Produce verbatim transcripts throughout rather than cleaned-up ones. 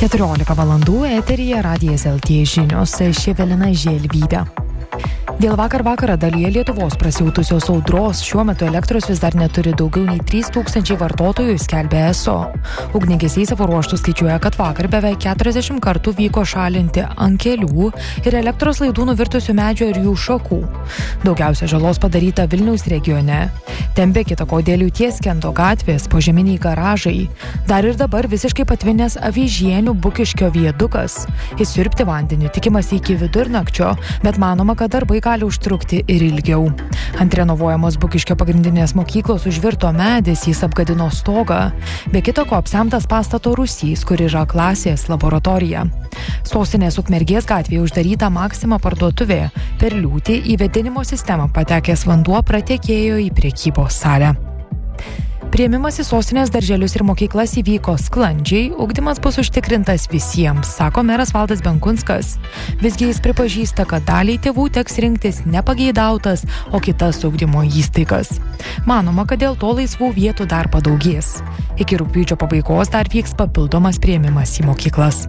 keturiolika valandų eteryje Radijas L T žinios, ši Evelina Želvytė. Dėl vakar vakarą dalyje Lietuvos prasiautusios audros šiuo metu elektros vis dar neturi daugiau nei trys tūkstančiai vartotojų, skelbia E S O. Ugniagesiai savo ruožtų skaičiuoja, kad vakar beveik keturiasdešimt kartų vyko šalinti ant kelių ir elektros laidų nuvirtusių medžių ir jų šakų. Daugiausia žalos padaryta Vilniaus regione. Ten be kita ko dėl liūties skendo gatvės, požeminiai garažai. Dar ir dabar visiškai patvinęs Avižienių Bukiškio viadukas. Įsiurbti vandenį tikimasi iki vidurnakčio, bet manoma, kad darbai gali užtrukti ir ilgiau. Ant renovuojamos Bukiškio pagrindinės mokyklos užvirto medis, jis apgadino stogą. Be kita ko apsemtas pastato rūsys, kur yra klasės laboratorija. Sostinės Ukmergės gatvėje uždaryta Maxima parduotuvė. Per liūtį į vėdinimo sistemą patekęs vanduo pratekėjo į prekybos salę. Priėmimas į sostinės darželius ir mokyklas įvyko sklandžiai, ugdymas bus užtikrintas visiems, sako meras Valdas Benkunskas. Visgi jis pripažįsta, kad daliai tėvų teks rinktis nepageidautas, o kitas ugdymo įstaigas. Manoma, kad dėl to laisvų vietų dar padaugės. Iki rugpjūčio pabaigos dar vyks papildomas priėmimas į mokyklas.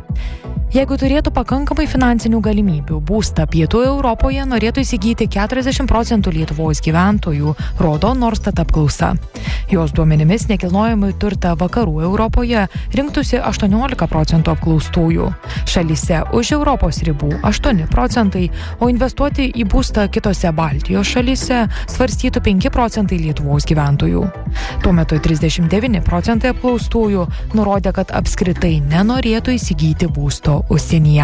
Jeigu turėtų pakankamai finansinių galimybių, būstą Pietų Europoje norėtų įsigyti keturiasdešimt procentų Lietuvos gyventojų, rodo Norstat apklausa. Jos duomenimis nekilnojamąjį turtą Vakarų Europoje rinktųsi aštuoniolika procentų apklaustųjų. Šalyse už Europos ribų aštuoni procentai, o investuoti į būstą kitose Baltijos šalyse svarstytų penki procentai Lietuvos gyventojų. Tuo metu trisdešimt devyni procentai apklaustųjų nurodė, kad apskritai nenorėtų įsigyti būsto užsienyje.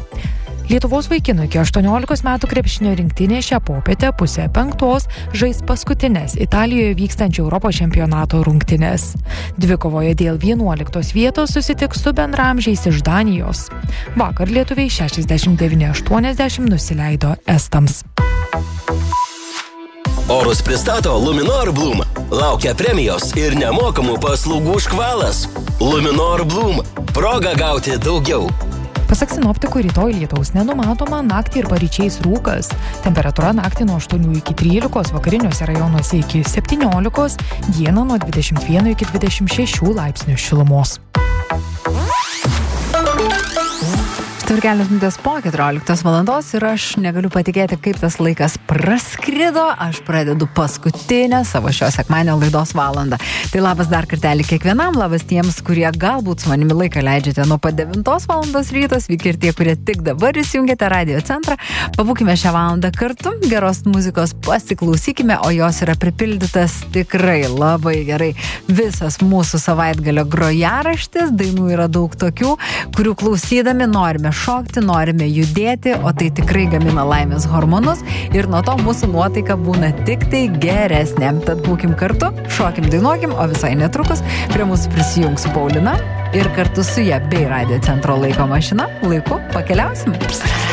Lietuvos vaikinų iki aštuoniolikos metų krepšinio rinktinė šią popietę pusę penktos žais paskutinės Italijoje vykstančio Europos čempionato rungtynes. Dvikovoje dėl vienuoliktos vietos susitiks su bendraamžiais iš Danijos. Vakar lietuviai šešiasdešimt devyni aštuoniasdešimt nusileido estams. Orus pristato Luminor Bloom. Laukia premijos ir nemokamų paslaugų škvalas. Luminor Bloom. Proga gauti daugiau. Pasak sinoptikų, rytoj lietaus nenumatoma, naktį ir paryčiais rūkas. Temperatūra naktį nuo aštuonių iki trylikos, vakariniuose rajonuose iki septyniolikos, dieną nuo dvidešimt vieno iki dvidešimt šešių laipsnių šilumos. Ir kelios minutės po keturioliktos valandos ir aš negaliu patikėti, kaip tas laikas praskrido. Aš pradedu paskutinę savo šio sekmadienio laidos valandą. Tai labas dar kartelį kiekvienam, labas tiems, kurie galbūt su manimi laiką leidžiate nuo pat devintos valandos rytos, vyk ir tie, kurie tik dabar įsijungėte Radio centrą. Pabūkime šią valandą kartu, geros muzikos pasiklausykime, o jos yra pripildytas tikrai labai gerai. Visas mūsų savaitgalio grojaraštis, dainų yra daug tokių, kurių klausydami norime šokti, norime judėti, o tai tikrai gamina laimės hormonus ir nuo to mūsų nuotaika būna tik tai geresnė. Tad būkim kartu, šokim, dainuokim, o visai netrukus prie mūsų prisijungs Paulina ir kartu su ja bei Radio centro laiko mašina laiku pakeliausim.